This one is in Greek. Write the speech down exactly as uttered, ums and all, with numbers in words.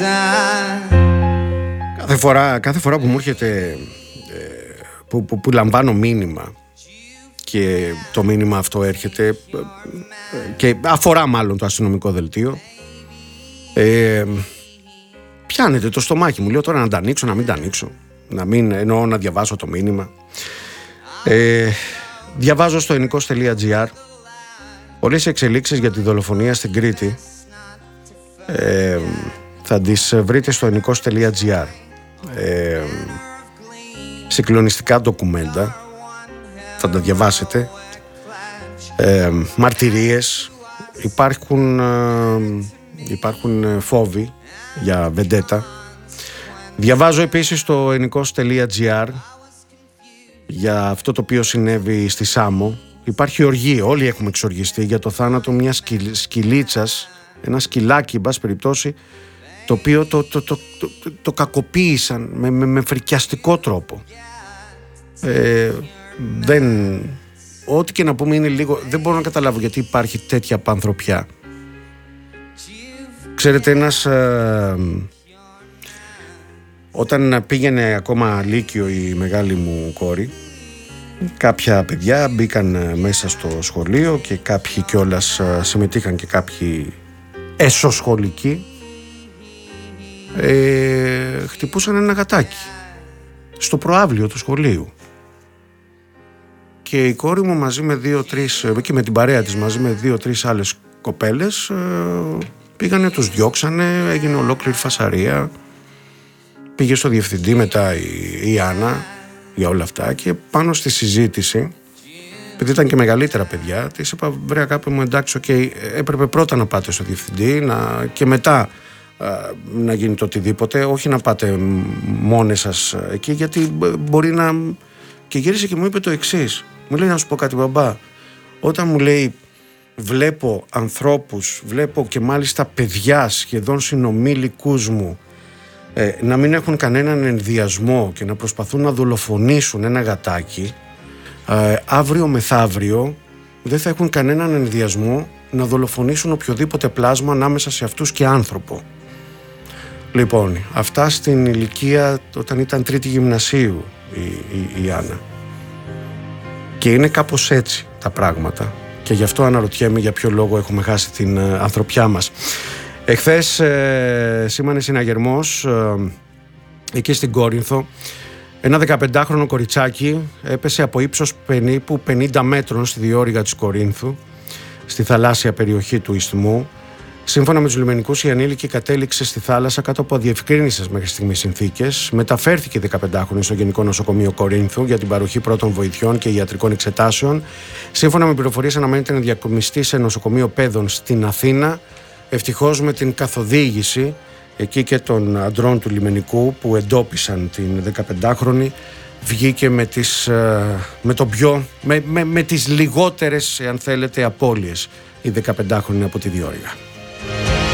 Κάθε φορά, κάθε φορά που μου έρχεται, που, που, που λαμβάνω μήνυμα και το μήνυμα αυτό έρχεται και αφορά μάλλον το αστυνομικό δελτίο, ε, πιάνεται το στομάχι μου. Λέω τώρα να τα ανοίξω, να μην τα ανοίξω, να μην, εννοώ να διαβάσω το μήνυμα. ε, Διαβάζω στο ενικός τελεία τζι άρ πολλές εξελίξεις για τη δολοφονία στην Κρήτη. ε, Θα τις βρείτε στο ενικός τελεία τζι άρ. ε, Συγκλονιστικά ντοκουμέντα, θα τα διαβάσετε. ε, Μαρτυρίες. Υπάρχουν, ε, υπάρχουν φόβοι για βεντέτα. Διαβάζω επίσης στο ενικός τελεία τζι άρ για αυτό το οποίο συνέβη στη Σάμο. Υπάρχει οργή, όλοι έχουμε εξοργιστεί για το θάνατο μιας σκυλ, σκυλίτσας, ένα σκυλάκι, εν πάση περιπτώσει, το οποίο το, το, το, το, το, το κακοποίησαν με, με, με φρικιαστικό τρόπο. Ε, δεν, ό,τι και να πούμε είναι λίγο, δεν μπορώ να καταλάβω γιατί υπάρχει τέτοια πανθρωπιά. Ξέρετε, ένας ε, όταν πήγαινε ακόμα λύκειο η μεγάλη μου κόρη, κάποια παιδιά μπήκαν μέσα στο σχολείο και κάποιοι κιόλας συμμετείχαν και κάποιοι εσωσχολικοί. ε, χτυπούσαν ένα γατάκι στο προαύλιο του σχολείου και η κόρη μου μαζί με δύο-τρεις και με την παρέα της μαζί με δύο-τρεις άλλες κοπέλες ε, πήγανε, τους διώξανε, έγινε ολόκληρη φασαρία. Πήγε στο διευθυντή μετά η, η Άννα για όλα αυτά και πάνω στη συζήτηση, επειδή ήταν και μεγαλύτερα παιδιά, της είπα βρέα κάπου μου εντάξει, okay, έπρεπε πρώτα να πάτε στο διευθυντή να, και μετά α, να γίνει το οτιδήποτε, όχι να πάτε μόνες σας εκεί, γιατί μπορεί να... Και γύρισε και μου είπε το εξής, μου λέει να σου πω κάτι μπαμπά, όταν μου λέει βλέπω ανθρώπους, βλέπω και μάλιστα παιδιά σχεδόν συνομήλικούς μου ε, να μην έχουν κανέναν ενδιασμό και να προσπαθούν να δολοφονήσουν ένα γατάκι, ε, αύριο μεθαύριο δεν θα έχουν κανέναν ενδιασμό να δολοφονήσουν οποιοδήποτε πλάσμα ανάμεσα σε αυτούς και άνθρωπο. Λοιπόν, αυτά στην ηλικία όταν ήταν τρίτη γυμνασίου η, η, η Άννα. Και είναι κάπως έτσι τα πράγματα και γι' αυτό αναρωτιέμαι για ποιο λόγο έχουμε χάσει την ε, ανθρωπιά μας. Εχθές ε, σήμανε συναγερμός ε, εκεί στην Κόρινθο. Ένα δεκαπεντάχρονο κοριτσάκι έπεσε από ύψος περίπου πενήντα μέτρων στη διόρυγα της Κορίνθου, στη θαλάσσια περιοχή του Ισθμού. Σύμφωνα με τους λιμενικούς, η ανήλικη κατέληξε στη θάλασσα κάτω από αδιευκρίνιστες μέχρι στιγμής συνθήκες. Μεταφέρθηκε η δεκαπεντάχρονη στο Γενικό Νοσοκομείο Κορίνθου για την παροχή πρώτων βοηθειών και ιατρικών εξετάσεων. Σύμφωνα με πληροφορίες, αναμένεται να διακομιστεί σε νοσοκομείο παιδών στην Αθήνα. Ευτυχώς με την καθοδήγηση εκεί και των αντρών του λιμενικού που εντόπισαν την δεκαπεντάχρονη, βγήκε με τις, με το πιο, με, με, με τις λιγότερες, αν θέλετε, απώλειες η δεκαπεντάχρονη από τη διόρυγα.